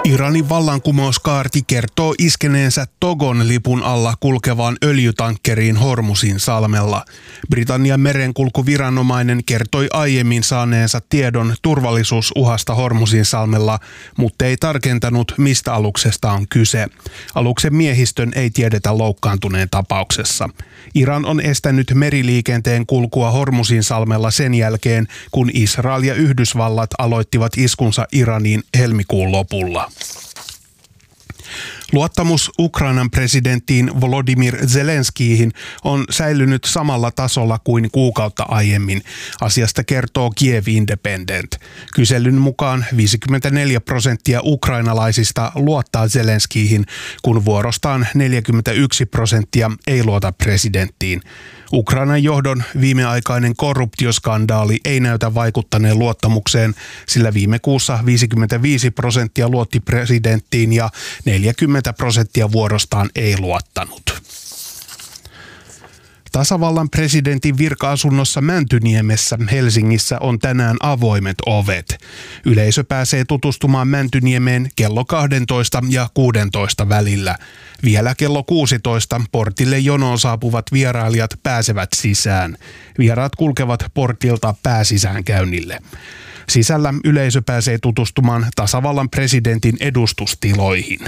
Iranin vallankumouskaarti kertoo iskeneensä Togon lipun alla kulkevaan öljytankkeriin Hormuzin salmella. Britannian merenkulkuviranomainen kertoi aiemmin saaneensa tiedon turvallisuusuhasta Hormuzin salmella, mutta ei tarkentanut, mistä aluksesta on kyse. Aluksen miehistön ei tiedetä loukkaantuneen tapauksessa. Iran on estänyt meriliikenteen kulkua Hormuzin salmella sen jälkeen, kun Israel ja Yhdysvallat aloittivat iskunsa Iraniin helmikuun lopulla. Luottamus Ukrainan presidenttiin Volodymyr Zelenskyihin on säilynyt samalla tasolla kuin kuukautta aiemmin. Asiasta kertoo Kiev Independent. Kyselyn mukaan 54% ukrainalaisista luottaa Zelenskyihin, kun vuorostaan 41% ei luota presidenttiin. Ukrainan johdon viimeaikainen korruptioskandaali ei näytä vaikuttaneen luottamukseen, sillä viime kuussa 55% luotti presidenttiin ja 40% vuorostaan ei luottanut. Tasavallan presidentin virka-asunnossa Mäntyniemessä Helsingissä on tänään avoimet ovet. Yleisö pääsee tutustumaan Mäntyniemeen kello 12 ja 16 välillä. Vielä kello 16 portille jonoon saapuvat vierailijat pääsevät sisään. Vieraat kulkevat portilta pääsisäänkäynnille. Sisällä yleisö pääsee tutustumaan tasavallan presidentin edustustiloihin.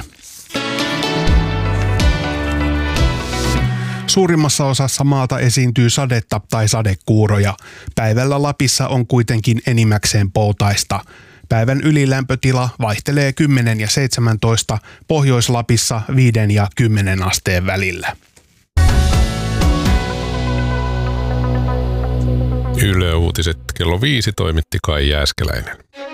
Suurimmassa osassa maata esiintyy sadetta tai sadekuuroja. Päivällä Lapissa on kuitenkin enimmäkseen poutaista. Päivän ylilämpötila vaihtelee 10 ja 17, Pohjois-Lapissa 5 ja 10 asteen välillä. Yle Uutiset kello 5 toimitti Kai Jääskeläinen.